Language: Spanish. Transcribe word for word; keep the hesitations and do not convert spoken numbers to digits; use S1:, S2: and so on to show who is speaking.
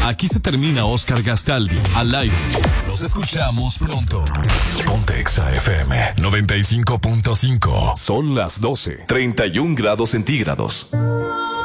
S1: Aquí se termina Oscar Gastaldi. Al aire. Nos escuchamos pronto.
S2: Ponte Exa F M noventa y cinco punto cinco.
S3: Son las doce. treinta y un grados centígrados.